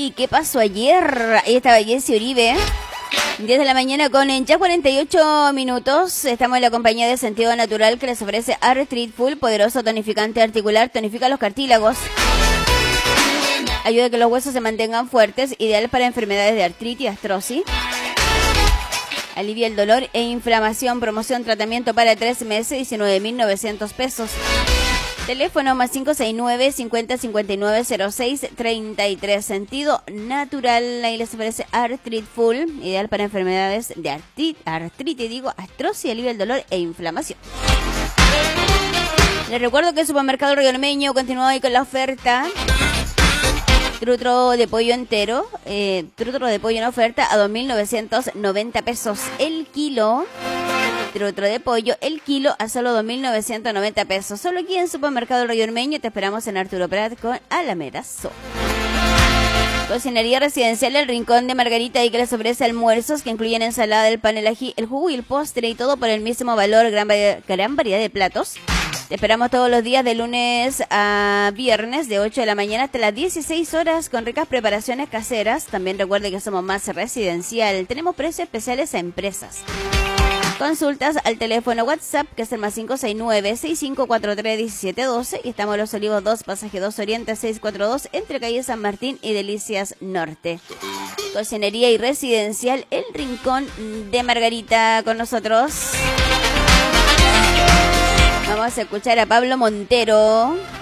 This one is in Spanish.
Uy, ¿qué pasó ayer? Ahí estaba Jessy Uribe. 10 de la mañana con ya 48 minutos. Estamos en la compañía de Sentido Natural que les ofrece Arthrit Full, poderoso tonificante articular, tonifica los cartílagos. Ayuda a que los huesos se mantengan fuertes, ideal para enfermedades de artritis y artrosis. Alivia el dolor e inflamación, promoción, tratamiento para 3 meses, 19.900 pesos. Teléfono más 569-5059-06-33. Sentido Natural, ahí les ofrece Arthrit Full, ideal para enfermedades de artritis, artrosis, alivia el dolor e inflamación. Les recuerdo que el Supermercado Río Ormeño continúa hoy con la oferta. Trutro de pollo entero, trutro de pollo en oferta a 2.990 pesos el kilo. Trutro de pollo, el kilo a solo 2.990 pesos. Solo aquí en Supermercado Río Ormeño. Te esperamos en Arturo Prat con Alameda Sur. Cocinería Residencial El Rincón de Margarita, y que les ofrece almuerzos que incluyen ensalada, el pan, el ají, el jugo y el postre, y todo por el mismo valor, gran variedad de platos. Te esperamos todos los días de lunes a viernes de 8 de la mañana hasta las 16 horas con ricas preparaciones caseras. También recuerde que somos más residencial. Tenemos precios especiales a empresas. Consultas al teléfono WhatsApp, que es el más 569-6543-1712. Y estamos en Los Olivos 2, pasaje 2 Oriente 642, entre calle San Martín y Delicias Norte. Cocinería y Residencial El Rincón de Margarita con nosotros. Vamos a escuchar a Pablo Montero.